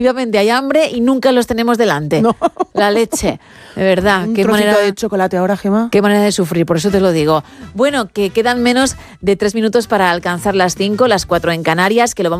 Efectivamente, hay hambre y nunca los tenemos delante. No. La leche, de verdad. Un qué trocito manera de chocolate ahora, Gemma. Qué manera de sufrir, por eso te lo digo. Bueno, que quedan menos de 3 minutos para alcanzar las 5, las 4 en Canarias, que lo vamos